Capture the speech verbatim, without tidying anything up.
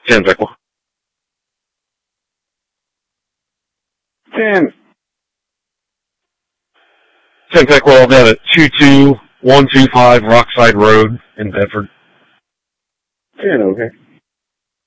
ten, Equal. ten. ten, Equal, down at two two one two five Rockside Road in Bedford. ten, okay.